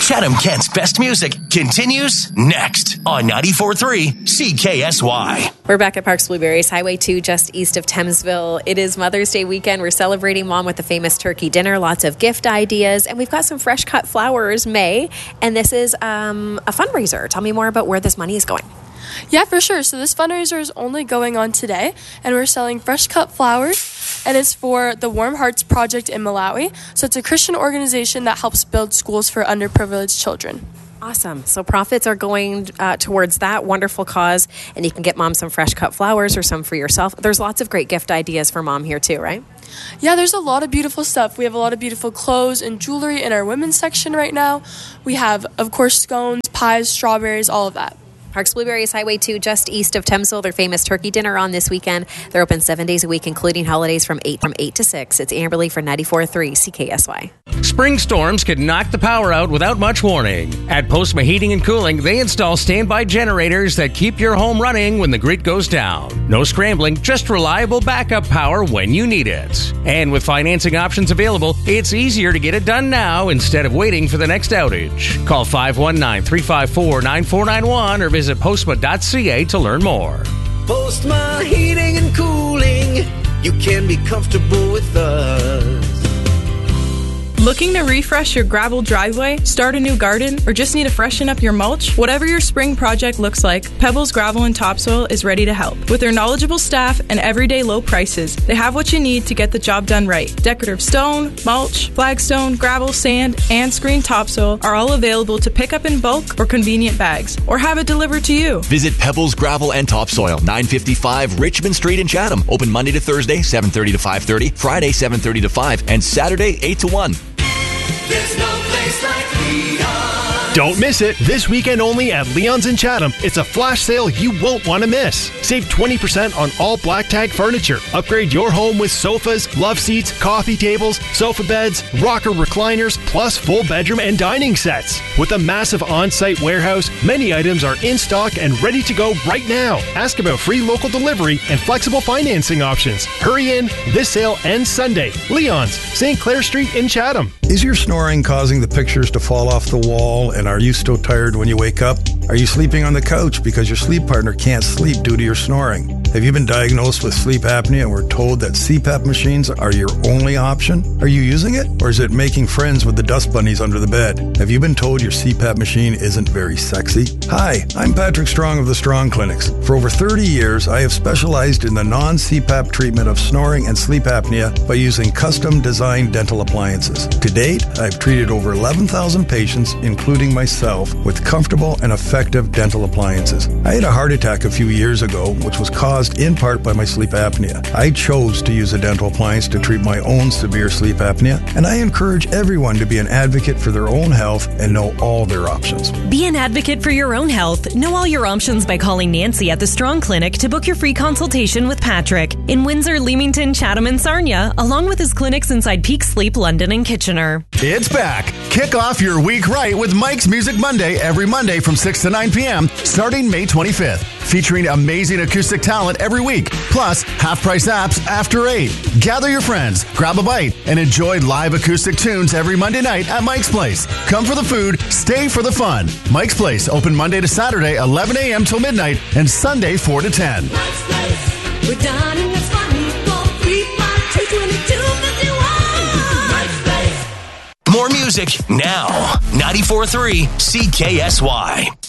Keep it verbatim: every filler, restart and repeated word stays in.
Chatham-Kent's best music continues next on ninety-four point three C K S Y. We're back at Parks Blueberries, Highway two, just east of Thamesville. It is Mother's Day weekend. We're celebrating Mom with a famous turkey dinner, lots of gift ideas, and we've got some fresh cut flowers, May, and this is um, a fundraiser. Tell me more about where this money is going. Yeah, for sure. So this fundraiser is only going on today, and we're selling fresh cut flowers, and it's for the Warm Hearts Project in Malawi. So it's a Christian organization that helps build schools for underprivileged children. Awesome. So profits are going uh, towards that wonderful cause, and you can get Mom some fresh cut flowers or some for yourself. There's lots of great gift ideas for Mom here too, right? Yeah, there's a lot of beautiful stuff. We have a lot of beautiful clothes and jewelry in our women's section right now. We have, of course, scones, pies, strawberries, all of that. Parks Blueberries, Highway two, just east of Thamesville. Their famous turkey dinner on this weekend. They're open seven days a week, including holidays from eight from eight to six. It's Amberley for ninety-four point three C K S Y. Spring storms can knock the power out without much warning. At Postma Heating and Cooling, they install standby generators that keep your home running when the grid goes down. No scrambling, just reliable backup power when you need it. And with financing options available, it's easier to get it done now instead of waiting for the next outage. Call five one nine, three five four, nine four nine one or visit postma dot c a to learn more. Postma Heating and Cooling, you can be comfortable with us. Looking to refresh your gravel driveway, start a new garden, or just need to freshen up your mulch? Whatever your spring project looks like, Pebbles Gravel and Topsoil is ready to help. With their knowledgeable staff and everyday low prices, they have what you need to get the job done right. Decorative stone, mulch, flagstone, gravel, sand, and screen topsoil are all available to pick up in bulk or convenient bags, or have it delivered to you. Visit Pebbles Gravel and Topsoil, nine fifty-five Richmond Street in Chatham. Open Monday to Thursday, seven thirty to five thirty, Friday, seven thirty to five, and Saturday, eight to one. There's no place like Leon. Don't miss it. This weekend only at Leon's in Chatham. It's a flash sale you won't want to miss. Save twenty percent on all Black Tag furniture. Upgrade your home with sofas, love seats, coffee tables, sofa beds, rocker recliners, plus full bedroom and dining sets. With a massive on-site warehouse, many items are in stock and ready to go right now. Ask about free local delivery and flexible financing options. Hurry in. This sale ends Sunday. Leon's, Saint Clair Street in Chatham. Is your snoring causing the pictures to fall off the wall, and are you so tired when you wake up? Are you sleeping on the couch because your sleep partner can't sleep due to your snoring? Have you been diagnosed with sleep apnea and were told that C PAP machines are your only option? Are you using it, or is it making friends with the dust bunnies under the bed? Have you been told your C PAP machine isn't very sexy? Hi, I'm Patrick Strong of the Strong Clinics. For over thirty years, I have specialized in the non-C PAP treatment of snoring and sleep apnea by using custom-designed dental appliances. To date, I've treated over eleven thousand patients, including myself, with comfortable and effective dental appliances. I had a heart attack a few years ago, which was caused in part by my sleep apnea. I chose to use a dental appliance to treat my own severe sleep apnea, and I encourage everyone to be an advocate for their own health and know all their options. Be an advocate for your own health. Know all your options by calling Nancy at the Strong Clinic to book your free consultation with Patrick in Windsor, Leamington, Chatham, and Sarnia, along with his clinics inside Peak Sleep, London, and Kitchener. It's back. Kick off your week right with Mike's Music Monday every Monday from six to nine p.m. starting May twenty-fifth. Featuring amazing acoustic talent every week, plus half-price apps after eight. Gather your friends, grab a bite, and enjoy live acoustic tunes every Monday night at Mike's Place. Come for the food, stay for the fun. Mike's Place, open Monday to Saturday, eleven a.m. till midnight, and Sunday, four to ten. Mike's Place. We're done and it's funny. four three five two two two five one. Mike's Place. More music now. ninety-four point three C K S Y.